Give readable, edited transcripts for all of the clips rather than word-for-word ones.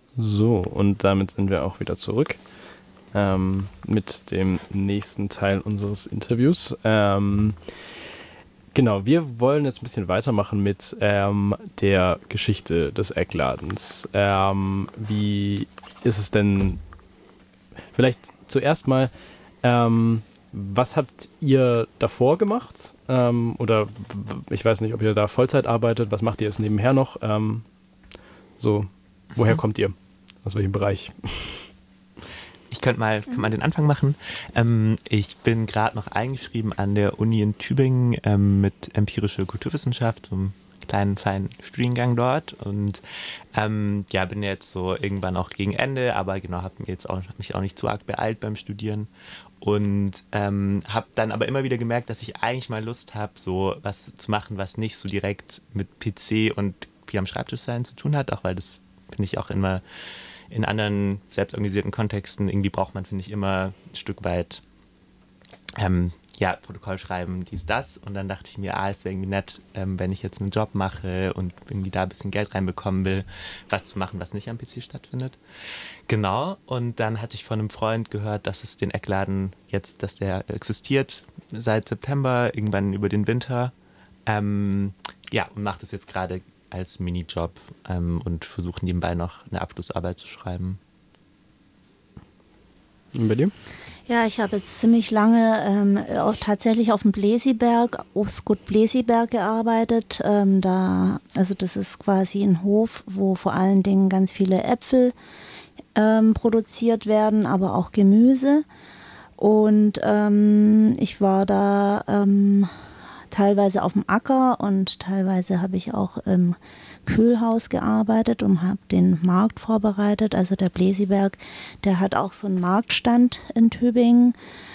So, und damit sind wir auch wieder zurück mit dem nächsten Teil unseres Interviews. Genau, wir wollen jetzt ein bisschen weitermachen mit der Geschichte des Eckladens. Wie ist es denn, vielleicht zuerst mal, was habt ihr davor gemacht? Oder ich weiß nicht, ob ihr da Vollzeit arbeitet, was macht ihr jetzt nebenher noch? So, woher kommt ihr? Aus welchem Bereich? Ich könnte mal den Anfang machen. Ich bin gerade noch eingeschrieben an der Uni in Tübingen mit empirischer Kulturwissenschaft, so einem kleinen, feinen Studiengang dort. Und ja, bin jetzt so irgendwann auch gegen Ende, aber genau, habe mich auch nicht zu arg beeilt beim Studieren. Und habe dann aber immer wieder gemerkt, dass ich eigentlich mal Lust habe, so was zu machen, was nicht so direkt mit PC und viel am Schreibtisch sein zu tun hat, auch weil das finde ich auch immer in anderen selbstorganisierten Kontexten, irgendwie braucht man, finde ich, immer ein Stück weit ja, Protokoll schreiben, dies, das. Und dann dachte ich mir, es wäre irgendwie nett, wenn ich jetzt einen Job mache und irgendwie da ein bisschen Geld reinbekommen will, was zu machen, was nicht am PC stattfindet. Genau, und dann hatte ich von einem Freund gehört, dass es den Eckladen jetzt, dass der existiert seit September, irgendwann über den Winter. Ja, und macht es jetzt gerade als Minijob und versuche nebenbei noch eine Abschlussarbeit zu schreiben. Und bei dir? Ja, ich habe jetzt ziemlich lange auch tatsächlich auf dem Blesiberg, Obstgut Blesiberg gearbeitet. Also das ist quasi ein Hof, wo vor allen Dingen ganz viele Äpfel produziert werden, aber auch Gemüse. Und ich war da teilweise auf dem Acker und teilweise habe ich auch im Kühlhaus gearbeitet und habe den Markt vorbereitet. Also der Blesiberg, der hat auch so einen Marktstand in Tübingen.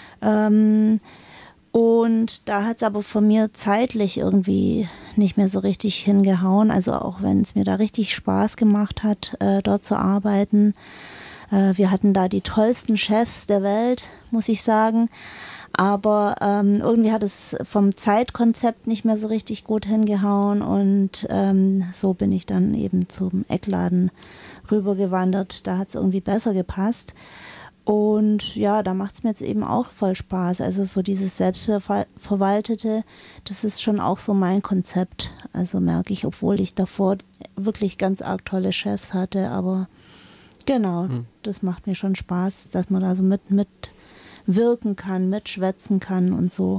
Und da hat es aber von mir zeitlich irgendwie nicht mehr so richtig hingehauen. Also auch wenn es mir da richtig Spaß gemacht hat, dort zu arbeiten. Wir hatten da die tollsten Chefs der Welt, muss ich sagen. Aber irgendwie hat es vom Zeitkonzept nicht mehr so richtig gut hingehauen und so bin ich dann eben zum Eckladen rübergewandert. Da hat es irgendwie besser gepasst. Und ja, da macht es mir jetzt eben auch voll Spaß. Also so dieses Selbstverwaltete, das ist schon auch so mein Konzept. Also merke ich, obwohl ich davor wirklich ganz arg tolle Chefs hatte. Aber genau, das macht mir schon Spaß, dass man da so mitwirken kann, mitschwätzen kann und so.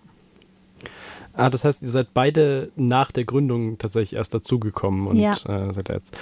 Das heißt, ihr seid beide nach der Gründung tatsächlich erst dazugekommen und Ja. seid da jetzt.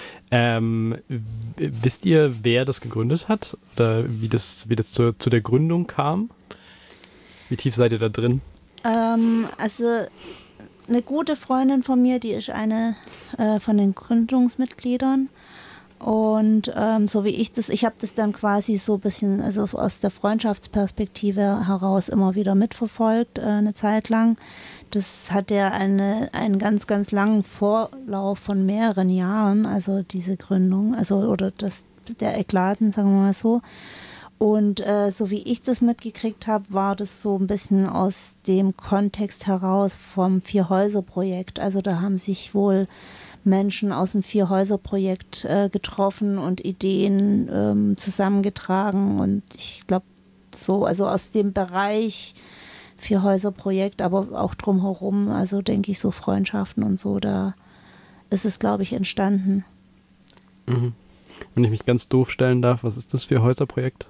Wisst ihr, wer das gegründet hat? Oder wie das zu der Gründung kam? Wie tief seid ihr da drin? Also eine gute Freundin von mir, die ist eine von den Gründungsmitgliedern. Und so wie ich habe das dann quasi so ein bisschen, also aus der Freundschaftsperspektive heraus immer wieder mitverfolgt, eine Zeit lang. Das hat ja einen ganz, ganz langen Vorlauf von mehreren Jahren, also diese Gründung, der Eckladen, sagen wir mal so. Und so wie ich das mitgekriegt habe, war das so ein bisschen aus dem Kontext heraus vom Vier-Häuser-Projekt. Also da haben sich wohl Menschen aus dem Vier-Häuser-Projekt getroffen und Ideen zusammengetragen. Und ich glaube, so, also aus dem Bereich Vier-Häuser-Projekt, aber auch drumherum, also denke ich so Freundschaften und so, da ist es, glaube ich, entstanden. Mhm. Wenn ich mich ganz doof stellen darf, was ist das für ein Häuserprojekt?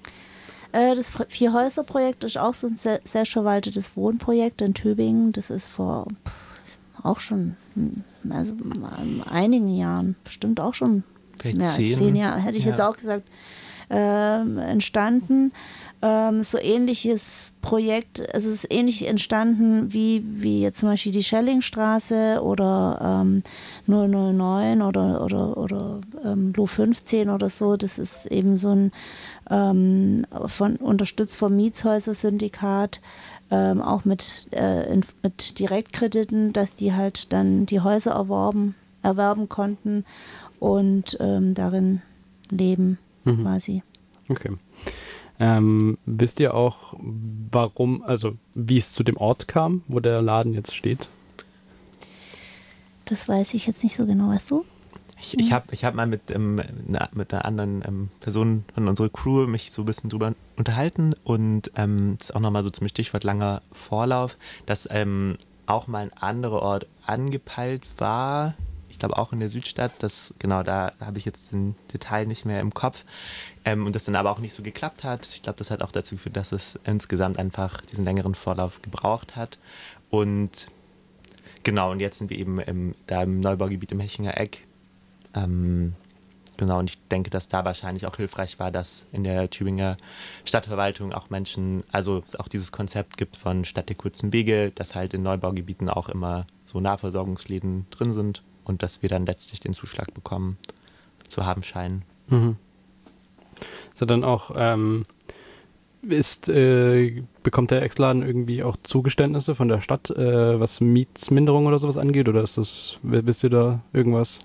Das Vier-Häuser-Projekt ist auch so ein selbstverwaltetes Wohnprojekt in Tübingen. Das ist vor auch schon also einigen Jahren, bestimmt auch schon Vielleicht mehr als 10 Jahre, hätte ich jetzt auch gesagt, entstanden. So ähnliches Projekt, also es ist ähnlich entstanden wie jetzt zum Beispiel die Schellingstraße oder 009 oder Lo 15 oder so. Das ist eben so ein unterstützt vom Mietshäuser-Syndikat, auch mit Direktkrediten, dass die halt dann die Häuser erwerben konnten und darin leben quasi. Okay. Wisst ihr auch, warum, also wie es zu dem Ort kam, wo der Laden jetzt steht? Das weiß ich jetzt nicht so genau, weißt du? Ich hab mal mit einer anderen Person von unserer Crew mich so ein bisschen drüber unterhalten und das ist auch nochmal so zum Stichwort langer Vorlauf, dass auch mal ein anderer Ort angepeilt war. Ich glaube auch in der Südstadt, da habe ich jetzt den Detail nicht mehr im Kopf und das dann aber auch nicht so geklappt hat. Ich glaube, das hat auch dazu geführt, dass es insgesamt einfach diesen längeren Vorlauf gebraucht hat und genau, und jetzt sind wir eben da im Neubaugebiet im Hechinger Eck. Genau, und ich denke, dass da wahrscheinlich auch hilfreich war, dass in der Tübinger Stadtverwaltung auch Menschen, also es auch dieses Konzept gibt von Stadt der kurzen Wege, dass halt in Neubaugebieten auch immer so Nahversorgungsläden drin sind und dass wir dann letztlich den Zuschlag bekommen zu haben scheinen. Mhm. So dann auch, bekommt der Ex-Laden irgendwie auch Zugeständnisse von der Stadt, was Mietsminderung oder sowas angeht? Oder wisst ihr da irgendwas?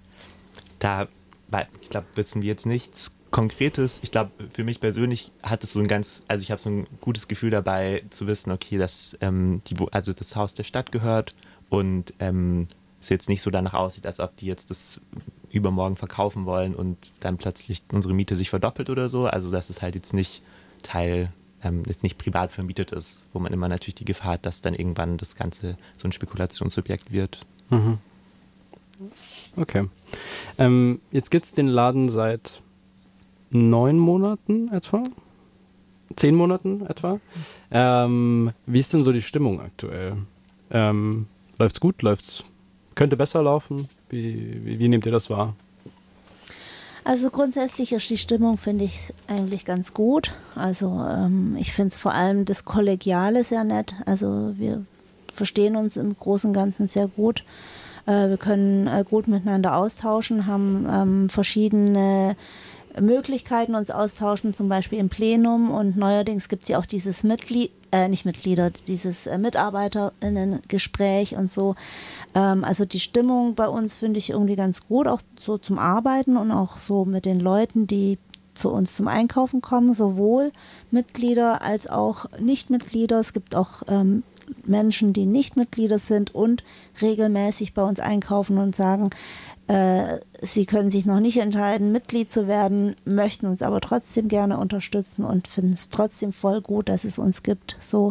Ich glaube, wissen wir jetzt nichts Konkretes. Ich glaube, für mich persönlich hat es ich habe so ein gutes Gefühl dabei zu wissen, okay, dass das Haus der Stadt gehört und es jetzt nicht so danach aussieht, als ob die jetzt das übermorgen verkaufen wollen und dann plötzlich unsere Miete sich verdoppelt oder so. Also dass es halt jetzt nicht jetzt nicht privat vermietet ist, wo man immer natürlich die Gefahr hat, dass dann irgendwann das Ganze so ein Spekulationsobjekt wird. Mhm. Okay. Jetzt gibt es den Laden seit 9 Monaten etwa? 10 Monaten etwa? Wie ist denn so die Stimmung aktuell? Läuft's gut? Könnte besser laufen? Wie nehmt ihr das wahr? Also grundsätzlich ist die Stimmung, finde ich, eigentlich ganz gut. Also ich finde es vor allem das Kollegiale sehr nett. Also wir verstehen uns im Großen und Ganzen sehr gut. Wir können gut miteinander austauschen, haben verschiedene Möglichkeiten, uns austauschen, zum Beispiel im Plenum. Und neuerdings gibt es ja auch dieses MitarbeiterInnen-Gespräch und so. Also die Stimmung bei uns finde ich irgendwie ganz gut, auch so zum Arbeiten und auch so mit den Leuten, die zu uns zum Einkaufen kommen, sowohl Mitglieder als auch Nichtmitglieder. Es gibt auch Menschen, die nicht Mitglieder sind und regelmäßig bei uns einkaufen und sagen, sie können sich noch nicht entscheiden, Mitglied zu werden, möchten uns aber trotzdem gerne unterstützen und finden es trotzdem voll gut, dass es uns gibt. So,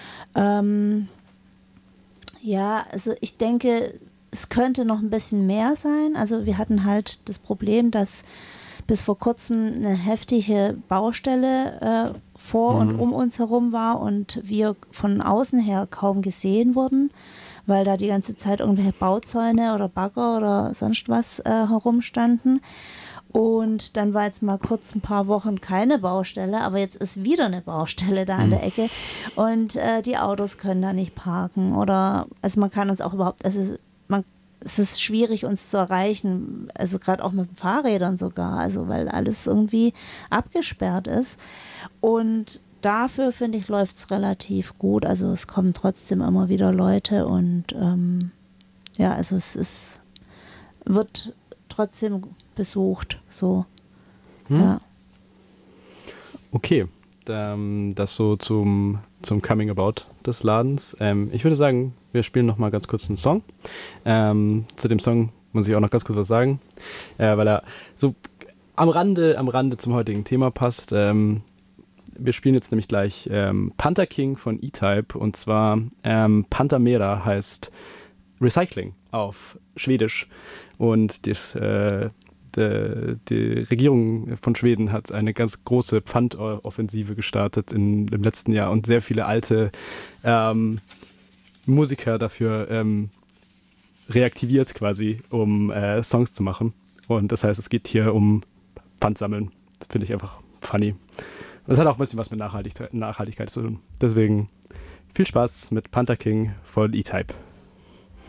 also ich denke, es könnte noch ein bisschen mehr sein. Also wir hatten halt das Problem, dass bis vor kurzem eine heftige Baustelle vor und um uns herum war und wir von außen her kaum gesehen wurden, weil da die ganze Zeit irgendwelche Bauzäune oder Bagger oder sonst was herumstanden. Und dann war jetzt mal kurz ein paar Wochen keine Baustelle, aber jetzt ist wieder eine Baustelle da an der Ecke und die Autos können da nicht parken oder, also man kann uns auch überhaupt, es ist schwierig, uns zu erreichen, also gerade auch mit Fahrrädern sogar, also weil alles irgendwie abgesperrt ist. Und dafür, finde ich, läuft es relativ gut. Also es kommen trotzdem immer wieder Leute und also wird trotzdem besucht. So. Ja. Okay, das so zum Coming About des Ladens. Ich würde sagen, wir spielen noch mal ganz kurz einen Song. Zu dem Song muss ich auch noch ganz kurz was sagen, weil er so am Rande zum heutigen Thema passt. Wir spielen jetzt nämlich gleich Panther King von E-Type und zwar Pantamera heißt Recycling auf Schwedisch und die Regierung von Schweden hat eine ganz große Pfandoffensive gestartet im letzten Jahr und sehr viele alte Musiker dafür reaktiviert quasi, um Songs zu machen. Und das heißt, es geht hier um Pfandsammeln. Das finde ich einfach funny. Und das hat auch ein bisschen was mit Nachhaltigkeit zu tun. Deswegen viel Spaß mit Panther King von E-Type.